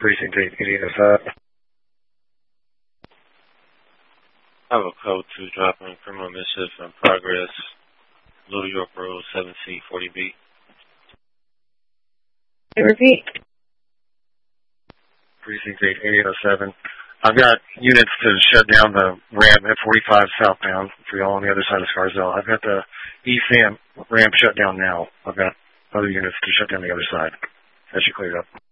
Precinct 8 I have a code 2 dropping criminal mischief in progress, Little York Road, 7C40B. Repeat. Precinct 8 I've got units to shut down the ramp at 45 southbound for y'all on the other side of Scarsdale. I've got the East Sam ramp shut down now. I've got other units to shut down the other side. That should clear it up.